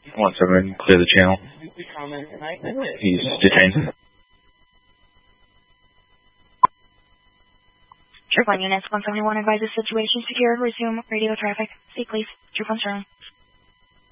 17, clear the channel. He's detained. Troop 1 units, 171 advises situation secure. Resume radio traffic. Seek, please. Troop 1 strong.